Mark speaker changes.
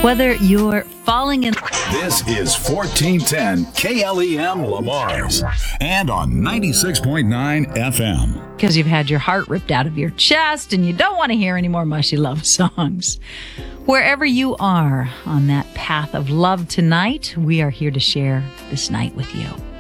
Speaker 1: Whether you're falling in...
Speaker 2: This is 1410 KLEM Lamar's and on 96.9 FM.
Speaker 1: Because you've had your heart ripped out of your chest and you don't want to hear any more mushy love songs. Wherever you are on that path of love tonight, we are here to share this night with you.